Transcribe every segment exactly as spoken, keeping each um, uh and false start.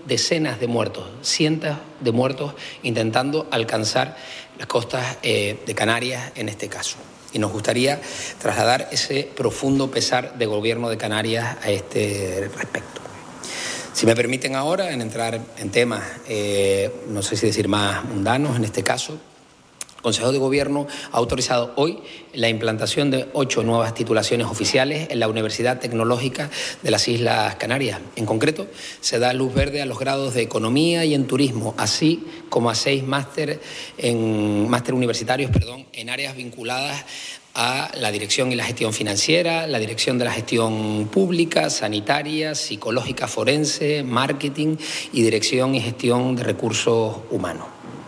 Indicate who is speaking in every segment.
Speaker 1: decenas de muertos, cientos de muertos intentando alcanzar las costas eh, de Canarias en este caso. Y nos gustaría trasladar ese profundo pesar del Gobierno de Canarias a este respecto. Si me permiten ahora, en entrar en temas, eh, no sé si decir más mundanos en este caso, el Consejo de Gobierno ha autorizado hoy la implantación de ocho nuevas titulaciones oficiales en la Universidad Tecnológica de las Islas Canarias. En concreto, se da luz verde a los grados de Economía y en Turismo, así como a seis máster en máster universitarios, perdón, en áreas vinculadas a la dirección y la gestión financiera, la dirección de la gestión pública, sanitaria, psicológica forense, marketing y dirección y gestión de recursos humanos.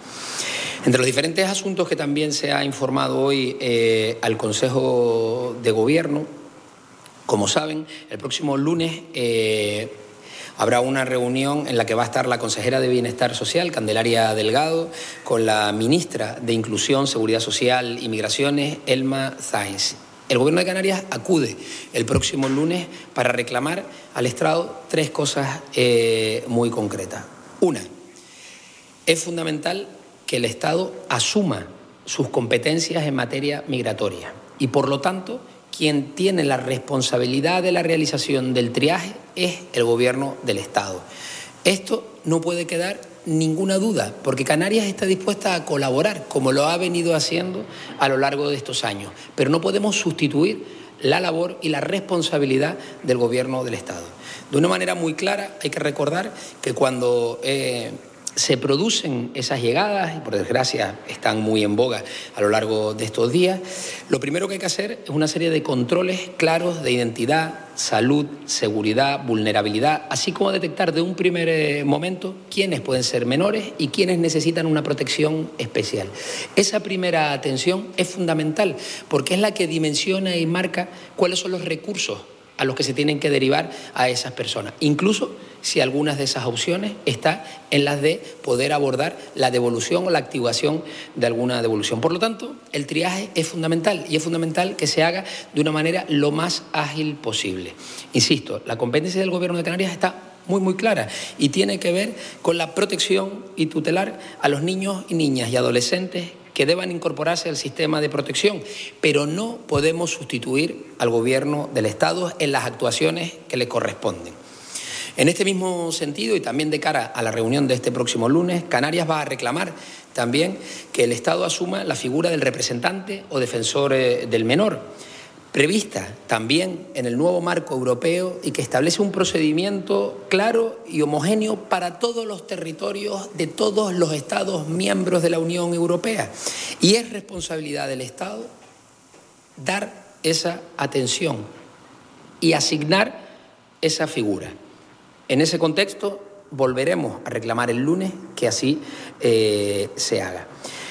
Speaker 1: Entre los diferentes asuntos que también se ha informado hoy eh, al Consejo de Gobierno, como saben, el próximo lunes eh, habrá una reunión en la que va a estar la consejera de Bienestar Social, Candelaria Delgado, con la ministra de Inclusión, Seguridad Social y Migraciones, Elma Sáenz. El Gobierno de Canarias acude el próximo lunes para reclamar al Estado tres cosas eh, muy concretas. Una, es fundamental que el Estado asuma sus competencias en materia migratoria y, por lo tanto, quien tiene la responsabilidad de la realización del triaje es el Gobierno del Estado. Esto no puede quedar ninguna duda, porque Canarias está dispuesta a colaborar, como lo ha venido haciendo a lo largo de estos años, pero no podemos sustituir la labor y la responsabilidad del Gobierno del Estado. De una manera muy clara, hay que recordar que cuando Eh, se producen esas llegadas, y por desgracia están muy en boga a lo largo de estos días, lo primero que hay que hacer es una serie de controles claros de identidad, salud, seguridad, vulnerabilidad, así como detectar de un primer momento quiénes pueden ser menores y quiénes necesitan una protección especial. Esa primera atención es fundamental porque es la que dimensiona y marca cuáles son los recursos a los que se tienen que derivar a esas personas, incluso si algunas de esas opciones están en las de poder abordar la devolución o la activación de alguna devolución. Por lo tanto, el triaje es fundamental y es fundamental que se haga de una manera lo más ágil posible. Insisto, la competencia del Gobierno de Canarias está muy, muy clara y tiene que ver con la protección y tutelar a los niños y niñas y adolescentes que deban incorporarse al sistema de protección, pero no podemos sustituir al Gobierno del Estado en las actuaciones que le corresponden. En este mismo sentido, y también de cara a la reunión de este próximo lunes, Canarias va a reclamar también que el Estado asuma la figura del representante o defensor del menor, prevista también en el nuevo marco europeo y que establece un procedimiento claro y homogéneo para todos los territorios de todos los Estados miembros de la Unión Europea. Y es responsabilidad del Estado dar esa atención y asignar esa figura. En ese contexto volveremos a reclamar el lunes que así eh, se haga.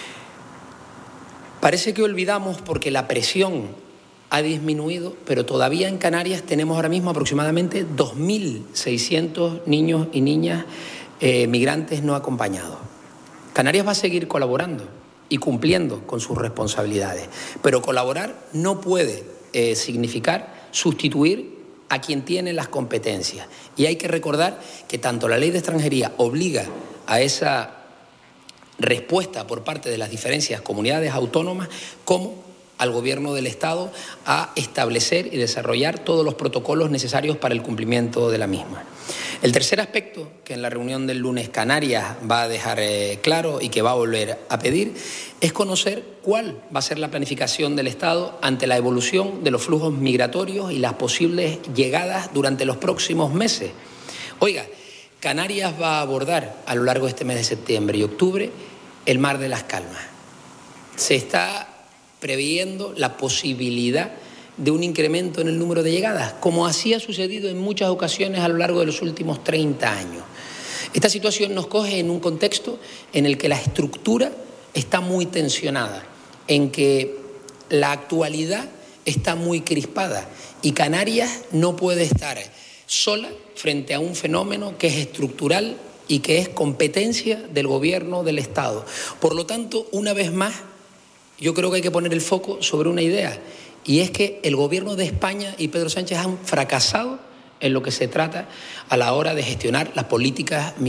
Speaker 1: Parece que olvidamos porque la presión ha disminuido, pero todavía en Canarias tenemos ahora mismo aproximadamente dos mil seiscientos niños y niñas eh, migrantes no acompañados. Canarias va a seguir colaborando y cumpliendo con sus responsabilidades, pero colaborar no puede eh, significar sustituir a quien tiene las competencias. Y hay que recordar que tanto la Ley de Extranjería obliga a esa respuesta por parte de las diferentes comunidades autónomas como al Gobierno del Estado a establecer y desarrollar todos los protocolos necesarios para el cumplimiento de la misma. El tercer aspecto que en la reunión del lunes Canarias va a dejar eh, claro y que va a volver a pedir es conocer cuál va a ser la planificación del Estado ante la evolución de los flujos migratorios y las posibles llegadas durante los próximos meses. Oiga, Canarias va a abordar a lo largo de este mes de septiembre y octubre el Mar de las Calmas. Se está previendo la posibilidad de un incremento en el número de llegadas, como así ha sucedido en muchas ocasiones a lo largo de los últimos treinta años. Esta situación nos coge en un contexto en el que la estructura está muy tensionada, en que la actualidad está muy crispada y Canarias no puede estar sola frente a un fenómeno que es estructural y que es competencia del Gobierno del Estado. Por lo tanto, una vez más, yo creo que hay que poner el foco sobre una idea, y es que el Gobierno de España y Pedro Sánchez han fracasado en lo que se trata a la hora de gestionar las políticas migratorias.